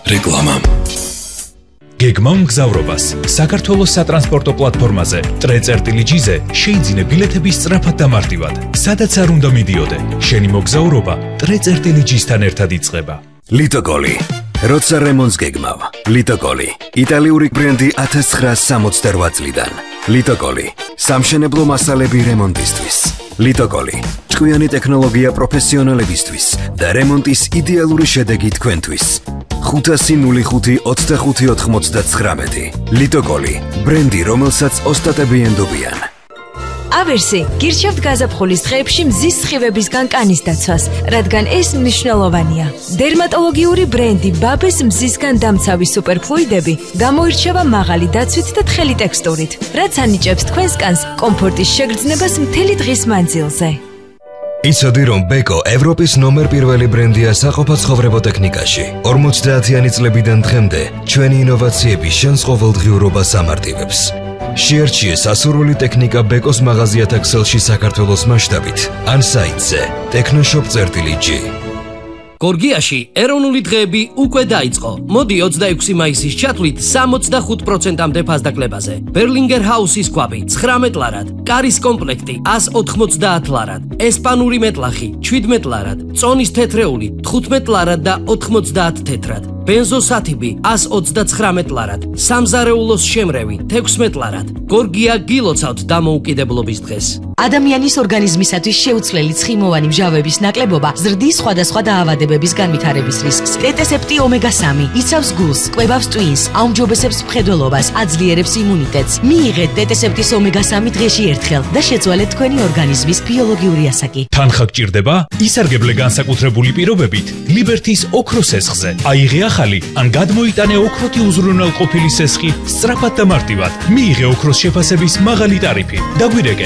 რეკლამა. გეგმა მგზავრობას საქართველოს სატრანსპორტო პლატფორმაზე ტრე.ჯ-ზე შეიძინე ბილეთების სწრაფად და მარტივად. სადაც არ უნდა მიდიოდე, შენი მოგზაურობა ტრე.ჯ-თან ერთად იწყება. ლიტოკოლი. როცა რემონტს გეგმავ, ლიტოკოლი. იტალიური ბრენდი 1968 წლიდან. ლიტოკოლი. სამშენებლო მასალები რემონტისთვის. ლიტოკოლი. ჭკვიანი ტექნოლოგია პროფესიონალებისთვის და რემონტის იდეალური შედეგი თქვენთვის. 505-25-89. ლიტოკოლი. ბრენდი, რომელსაც ოსტატები ენდობიან. ავერსი გირჩევთ გაზაფხულის დღეებში მზის სხივებისგან კანის დაცვას, რადგან ეს მნიშვნელოვანია. დერმატოლოგიური ბრენდი ბაბეს მზისგან დამცავი სუპერფლუიდები გამოირჩევა მაღალი დაცვით და თხელი ტექსტურით, რაც ანიჭებს თქვენს კანს კომფორტის შეგრძნებას მთელი დღის მანძილზე. იცოდი, რომ ბეკო ევროპის ნომერ პირველი ბრენდია საყოფაცხოვრებო ტექნიკაში. 50-იანი წლებიდან დღემდე ჩვენი ინოვაციები შენს ყოველდღიურობას ამარტივებს. შეერჩიე სასურველი ტექნიკა ბეკოს მაღაზიათა ქსელში საქართველოს მასშტაბით ან საიტზე technoshop.g. გორგიაში ეროვნული დღეები უკვე დაიწყო. მოდი 26 მაისის ჩათვლით 65%-მდე ფასდაკლებაზე. ბერლინგერ ჰაუსის ქვაბი 19 ლარად, კარის კომპლექტი 190 ლარად, ესპანური მეტლახი 17 ლარად, წონის თეთრეული 15 ლარად და 90 თეთრად. ბენზოსათიბი 129 ლარად, სამზარეულოს შემრევი 16 ლარად. გორგია გილოცავთ დამოუკიდებლობის დღეს. ადამიანის ორგანიზმისათვის შეუცვლელი ცხიმოვანი მჟავების ნაკლებობა ზრდის სხვადასხვა დაავადებების განვითარების რისკს. ტეტესეპტი ომეგა-3 იცავს გულს, კვებავს ტვინს, აუმჯობესებს მხედველობას, აძლიერებს იმუნიტეტს. მიიღეთ ტეტესეპტის ომეგა-3 დღეში ერთხელ და შეცვალეთ თქვენი ორგანიზმის ბიოლოგიური ასაკი. თანხა გჭირდება? ისარგებლე განსაკუთრებული პირობებით ლიბერთის ოქროს სესხზე. აიღე ახალი ან გადმოიტანე ოქროთი უზრუნველყოფილი სესხი სწრაფად და მარტივად. მიიღე ოქროს შეფასების მაღალი ტარიფი. დაგვირეკე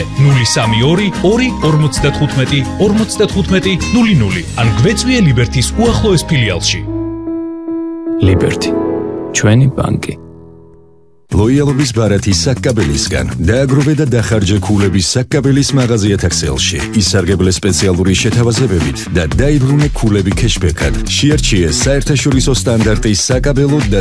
032-45-55-00 ან გვეწვიე ლიბერთის უახლოეს ფილიალში. ლიბერთი, ჩვენი ბანკი. ლოიალობის ბარათის საკაბელისგან დააგროვე და დახარჯე ქულების საკაბელის მაღაზიათა ქსელში. ისარგებლე სპეციალური შეთავაზებებით და დაიბრუნე ქულები ქეშბექად. შეარჩიე საერთაშორისო სტანდარტის საკაბელო და